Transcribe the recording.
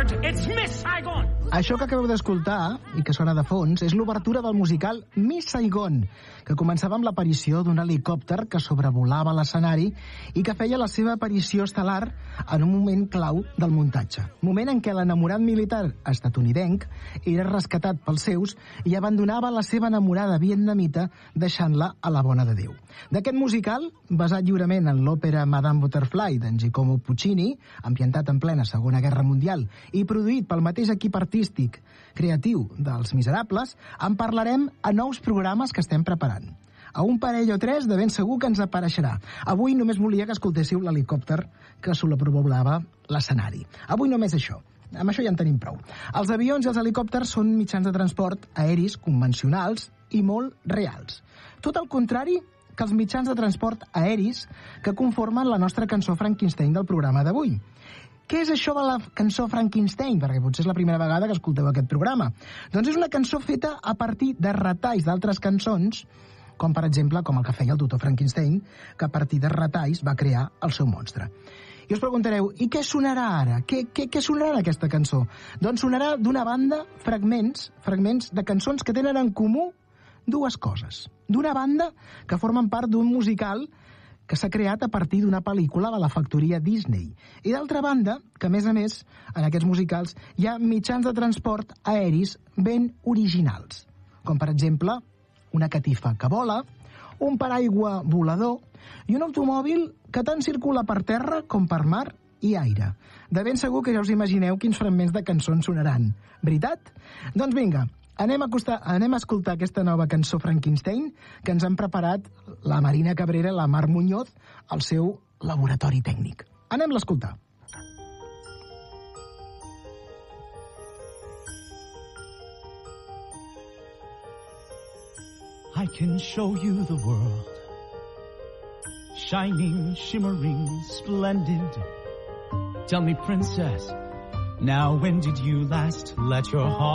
word. It's Miss Saigon. Això que acabeu d'escoltar, i que sona de fons, és l'obertura del musical Miss Saigon, que començava amb l'aparició d'un helicòpter que sobrevolava l'escenari i que feia la seva aparició estel·lar en un moment clau del muntatge. Moment en què l'enamorat militar estatunidenc era rescatat pels seus i abandonava la seva enamorada vietnamita deixant-la a la bona de Déu. D'aquest musical, basat lliurement en l'òpera Madame Butterfly d'en Giacomo Puccini, ambientat en plena Segona Guerra Mundial i produït pel mateix equip artístic creatiu dels Miserables, en parlarem a nous programes que estem preparant. A un parell o tres de ben segur que ens apareixerà. Avui només volia que escoltéssiu l'helicòpter que sobrevolava l'escenari. Avui només això. Amb això ja en tenim prou. Els avions i els helicòpters són mitjans de transport aeris convencionals i molt reals. Tot el contrari que els mitjans de transport aeris que conformen la nostra cançó Frankenstein del programa d'avui. Què és això de la cançó Frankenstein? Perquè potser és la primera vegada que escolteu aquest programa. Doncs és una cançó feta a partir de retalls d'altres cançons, com per exemple com el que feia el doctor Frankenstein, que a partir de retalls va crear el seu monstre. I us preguntareu, i què sonarà ara? Què sonarà en aquesta cançó? Doncs sonarà d'una banda fragments de cançons que tenen en comú dues coses. D'una banda que formen part d'un musical que s'ha creat a partir d'una pel·lícula de la factoria Disney. I d'altra banda, que a més, en aquests musicals hi ha mitjans de transport aeris ben originals, com per exemple una catifa que vola, un paraigua volador i un automòbil que tant circula per terra com per mar i aire. De ben segur que ja us imagineu quins fragments de cançons sonaran. Veritat? Doncs vinga, anem a escoltar aquesta nova cançó Frankenstein que ens han preparat la Marina Cabrera i la Mar Muñoz al seu laboratori tècnic. Anem-la a escoltar. I can show you the world, shining, shimmering, splendid. Tell me, princess, now when did you last let your heart